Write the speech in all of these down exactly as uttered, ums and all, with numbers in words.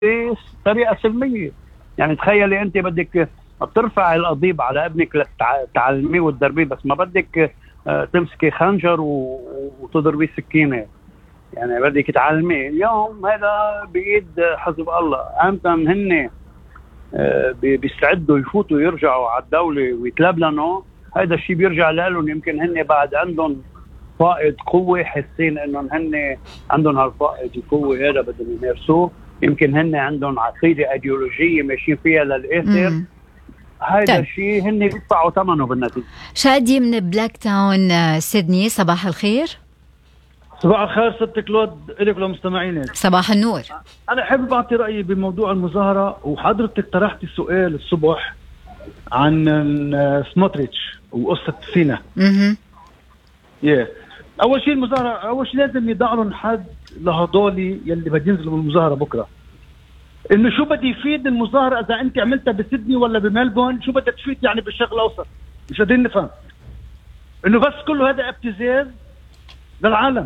بطريقة سلمية. يعني تخيلي أنت بدك بترفع القضيب على ابنك لتعلميه وتدربيه، بس ما بدك تمسكي خنجر وتضربي سكينة. يعني بدك تعلميه. اليوم هذا بإيد حزب الله. أمتى هن بيستعدوا يفوتوا يرجعوا على الدولة ويتلبلنوا، هذا الشيء بيرجع لهم. يمكن هن بعد عندهم فائض قوة، حسين انهم هن عندهم هالفائض القوة هذا بدهم يمارسوه. يمكن هن عندهم عقيدة ايديولوجية ماشيين فيها للآخر. هذا الشيء هن بيدفعوا ثمنه بالنتيجة. شادي من بلاك تاون سيدني، صباح الخير. صباح الخير ست كلود إليك لمستمعينك. صباح النور. أنا حابب أعطي رأيي بموضوع المظاهرة، وحضرتك طرحتي السؤال الصبح عن سموتريتش وقصة فينا. اها yeah. أول شيء المظاهرة، أول شيء لازم يضع لهم حد لهدولي يلي بدي ينزلوا بالمظاهرة بكرة. إنه شو بدي يفيد المظاهرة إذا أنت عملتها بسيدني ولا بملبون؟ شو بدها تفيد يعني بالشرق الأوسط؟ مش قادرين نفهم. إنه بس كله هذا ابتزاز للعالم.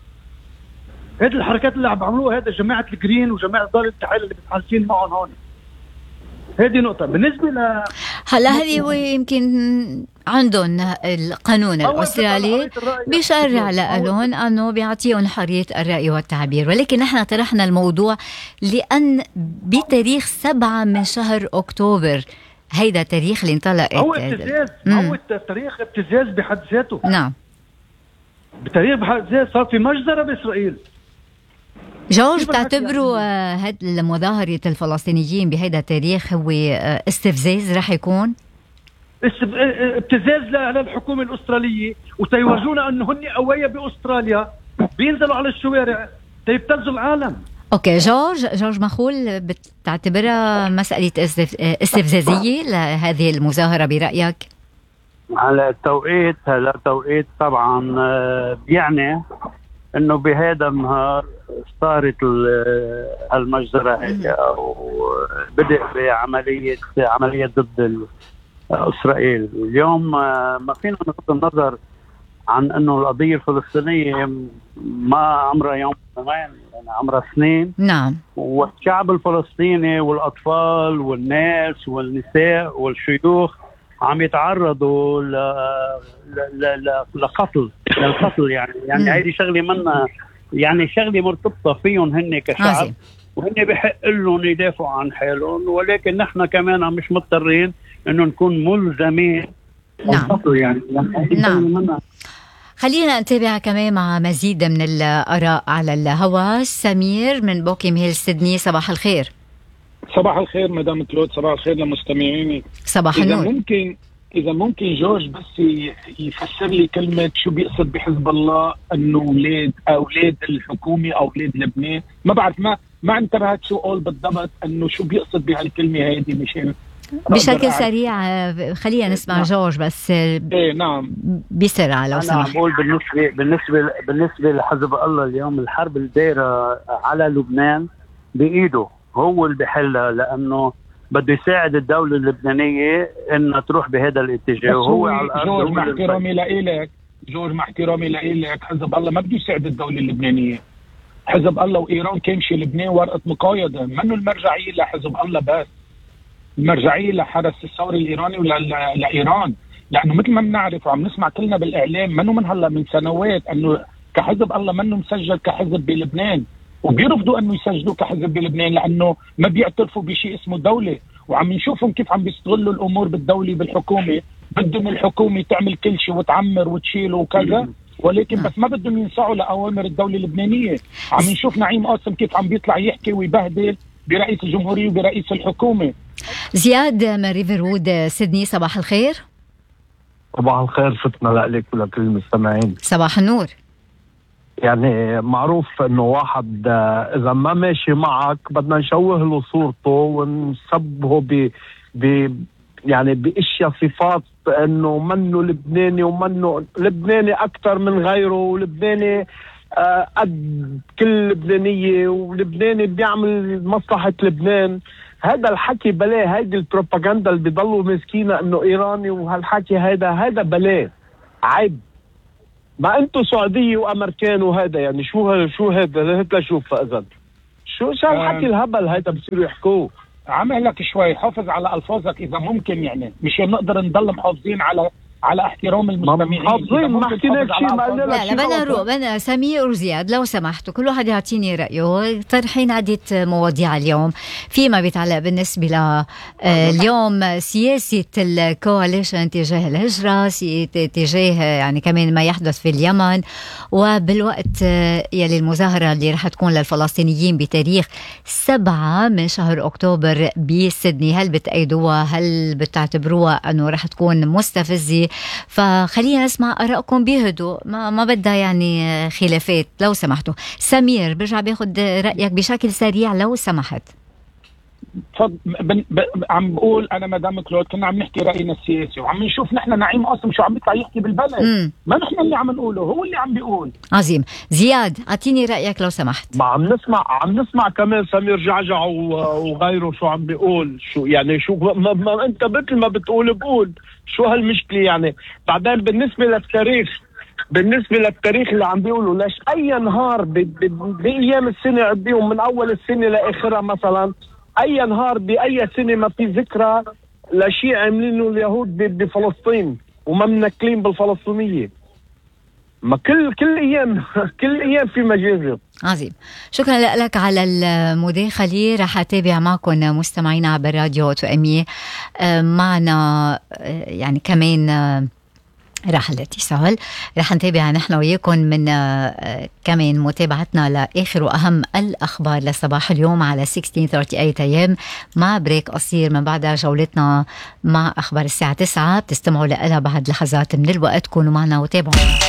هذه الحركات اللي عم عملوها هذا جماعة الجرين وجماعة دار التحاليل اللي بتحالفين معهم هون. هذه نقطة. بالنسبة ل هلا هذه يمكن عندهم القانون الأسترالي بيشرع لهم أنه بيعطيهم حرية الرأي والتعبير، ولكن نحن طرحنا الموضوع لأن بتاريخ سبعة من شهر أكتوبر، هيدا تاريخ اللي انطلقت. هو ابتزاز، هو تاريخ ابتزاز بحد ذاته. نعم، بتاريخ بحد ذاته صار في مجزرة بإسرائيل. جورج، بتعتبروا هاد المظاهرة الفلسطينيين بهيدا التاريخ هو استفزاز رح يكون؟ ابتزاز للحكومة الأسترالية، وتيورجونا أنه هن قوية بأستراليا بينزلوا على الشوارع تيبتزوا العالم. أوكي جورج، جورج مخول، بتعتبرها مسألة استفزازية لهذه المظاهرة برأيك؟ على التوقيت، هلا توقيت طبعا بيعني انه بهذا النهار صارت المجزرة هي وبدأ بعملية عملية ضد إسرائيل. اليوم ما فينا نغض النظر عن انه القضية الفلسطينية ما عمرها يوم يومين، يعني عمرها سنين. نعم. والشعب الفلسطيني والأطفال والناس والنساء والشيوخ عم يتعرضوا ل... ل... ل... لقتل للقتل. يعني يعني هذه شغله منا، يعني شغله مرتبطه فيهم هن كشعب عزي. وهن بحق لهم يدافعوا عن حالهم، ولكن نحن كمان مش مضطرين انه نكون ملزمين. نعم. يعني, يعني نعم. خلينا نتابع كمان مع مزيد من الآراء على الهواء. سمير من بوكيم هيل سيدني، صباح الخير. صباح الخير مدام كلود، صباح الخير لمستمعيني. صباح إذا النور. ممكن إذا ممكن جورج بس يفسر لي كلمة شو بيقصد بحزب الله أنه أولاد أولاد الحكومة أو أولاد لبنان. ما بعرف، ما ما انتبهت شو قول بالضبط أنه شو بيقصد بهالكلمة هذه مشان بشكل سريع. خلينا نسمع نعم. جورج بس ايه نعم بسرعة لو سمحت. أنا بقول بالنسبة بالنسبة بالنسبة لحزب الله اليوم الحرب الدائرة على لبنان بإيده، هو اللي بيحلها، لأنه بده يساعد الدولة اللبنانية إنها تروح بهذا الاتجاه. وهو على الأرض. جورج مع احترامي لإلك جورج مع احترامي لإلك حزب الله ما بده يساعد الدولة اللبنانية. حزب الله وإيران كمشي لبنان ورقة مقايضة، منه المرجعية لحزب الله بس، المرجعية لحرس الثوري الإيراني ولإيران. لأنه مثل ما بنعرف وعم نسمع كلنا بالإعلام منه من هلا من سنوات أنه كحزب الله منه مسجل كحزب بلبنان، وبيرفضوا أنه يسجلوا كحزب بلبنان لأنه ما بيعترفوا بشيء اسمه دولة. وعم نشوفهم كيف عم بيستغلوا الأمور بالدولة بالحكومة، بدهم الحكومة تعمل كل شيء وتعمر وتشيل وكذا، ولكن بس ما بدهم ينصاعوا لأوامر الدولة اللبنانية. عم نشوف نعيم قاسم كيف عم بيطلع يحكي ويبهدل برئيس الجمهورية وبرئيس الحكومة. زياد من ريفر وود سيدني، صباح الخير. صباح الخير، فتنا لك ولكل المستمعين. صباح النور. يعني معروف انه واحد اذا ما ماشي معك بدنا نشوه له صورته ونسبه ب ب يعني باشياء صفات انه منه لبناني ومنه لبناني اكثر من غيره، ولبناني آه قد كل لبنانيه، ولبناني بيعمل مصلحه لبنان. هذا الحكي بلاه، هيدي البروباغندا اللي بيضلوا ماسكينها انه ايراني وهالحكي هذا هذا بلاه، عيب. ما انتم سعوديه وامريكان وهذا يعني شو شو هذا هذا شوف اذا شو شو الحكي الهبل هيدا بصيروا يحكوه؟ عامل لك شوي حافظ على الفاظك اذا ممكن، يعني مش نقدر نضل محافظين على على احترام المستمعين. محافظين ما حكينا شيء، ما قلنا لك لا لا بدنا نروح. بدنا سمير وزياد لو سمحتوا كل واحد يعطيني رايه. طرحين عدة مواضيع اليوم فيما بيتعلق بالنسبه ل اليوم سياسه الكواليشن تجاه الهجره، تجاه يعني كمان ما يحدث في اليمن، وبالوقت يلي المظاهره اللي رح تكون للفلسطينيين بتاريخ سبعة من شهر اكتوبر بسيدني. هل بتأيدوها؟ هل بتعتبروها انه رح تكون مستفزه؟ فخلينا نسمع آرائكم بهدوء، ما ما بدها يعني خلافات لو سمحتوا. سمير برجع باخد رأيك بشكل سريع لو سمحت. تفضل. عم بقول انا مدام كلود كنا عم نحكي راينا السياسي وعم نشوف نحن نعيم قاسم شو عم بيطلع يحكي بالبلد. مم. ما نحن اللي عم نقوله، هو اللي عم بيقول. عظيم. زياد اعطيني رايك لو سمحت. ما عم نسمع عم نسمع كمان سمير جعجع وغيره شو عم بيقول، شو يعني شو ما, ما انت مثل ما بتقول بقول شو هالمشكله يعني. بعدين بالنسبه للتاريخ بالنسبه للتاريخ اللي عم بيقولوا ليش اي نهار بايام السنه عديهم من اول السنه لاخرها، مثلا اي نهار باي سنه ما في ذكرى لشيء عاملينه اليهود بفلسطين وما منكلين بالفلسطينيه. ما كل كل ايام كل ايام في مجازر. عظيم. شكرا لك على المداخله. رح اتابع معكم مستمعينا عبر راديو توأمية. معنا يعني كمان راح الاتصال، رح نتابع نحن وياكم من كمان متابعتنا لآخر وأهم الأخبار لصباح اليوم على ستة عشر ثلاثة وثلاثين أي إم مع بريك قصير. من بعدها جولتنا مع أخبار الساعة تسعة بتستمعوا لها بعد لحظات من الوقت. كونوا معنا وتابعونا.